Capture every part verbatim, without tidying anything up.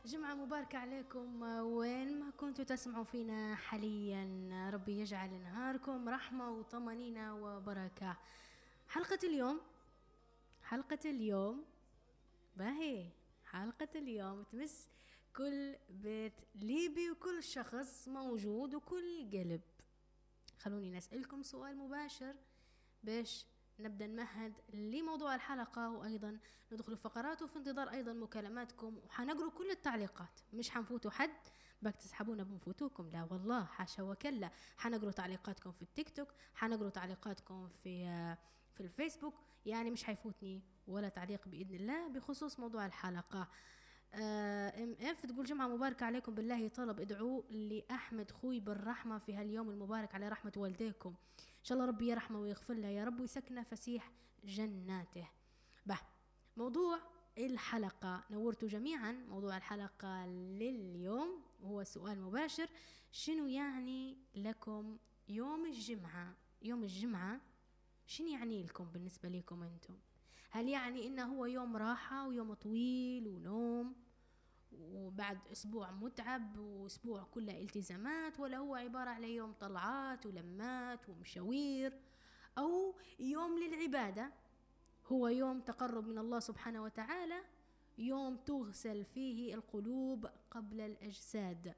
جمعة مباركة عليكم وين ما كنتوا تسمعوا فينا حاليا. ربي يجعل نهاركم رحمة وطمأنينة وبركة. حلقة اليوم حلقة اليوم باهي حلقة اليوم تمس كل بيت ليبي وكل شخص موجود وكل قلب. خلوني نسألكم سؤال مباشر باش نبدأ نمهد لموضوع الحلقة، وأيضا ندخل فقرات وفي انتظار أيضا مكالماتكم، وحنقروا كل التعليقات، مش حنفوتوا حد باك تسحبونا بنفوتوكم، لا والله حاشا وكلا. حنقروا تعليقاتكم في التيك توك، حنقروا تعليقاتكم في في الفيسبوك، يعني مش حيفوتني ولا تعليق بإذن الله بخصوص موضوع الحلقة. ام اف تقول جمعة مباركة عليكم، بالله طلب ادعوا لأحمد خوي بالرحمة في هاليوم المبارك على رحمة والديكم، ان شاء الله ربي يرحمه ويغفر له يا رب ويسكنه فسيح جناته. به موضوع الحلقة نورتوا جميعا. موضوع الحلقة لليوم هو سؤال مباشر: شنو يعني لكم يوم الجمعة؟ يوم الجمعة شنو يعني لكم بالنسبة لكم انتم؟ هل يعني انه هو يوم راحة ويوم طويل ونوم وبعد اسبوع متعب واسبوع كله التزامات، ولا هو عبارة على يوم طلعات ولمات ومشاوير، او يوم للعبادة، هو يوم تقرب من الله سبحانه وتعالى، يوم تغسل فيه القلوب قبل الأجساد؟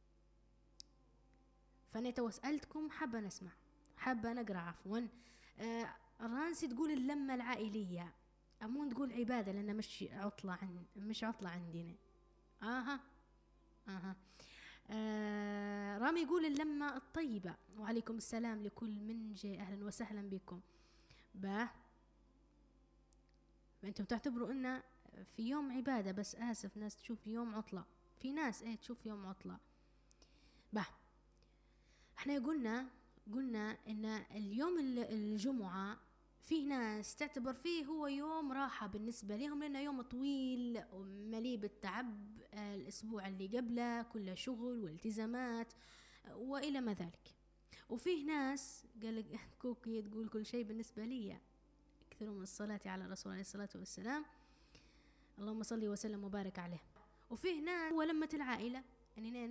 فأنا تو سألتكم حابة نسمع، حابة نقرأ عفوا. آه رانسي تقول اللمة العائلية، أمون تقول عبادة لأن مش عطلة عن مش عطلة عندنا. آها آها آه رامي يقول اللمة الطيبة. وعليكم السلام لكل من جاء، أهلا وسهلا بكم. با انتم تعتبروا ان في يوم عبادة، بس آسف ناس تشوف يوم عطلة، في ناس ايه تشوف يوم عطلة. با احنا قلنا قلنا ان اليوم الجمعة فيه ناس تعتبر فيه هو يوم راحة بالنسبة لهم، لأنه يوم طويل ومليء بالتعب، الأسبوع اللي قبله كله شغل والتزامات وإلى ما ذلك. وفيه ناس قال كوكي تقول كل شيء بالنسبة لي اكثروا من الصلاة على الرسول عليه الصلاة والسلام، اللهم صل وسلم وبارك عليه. وفيه ناس هو لمة العائلة، يعني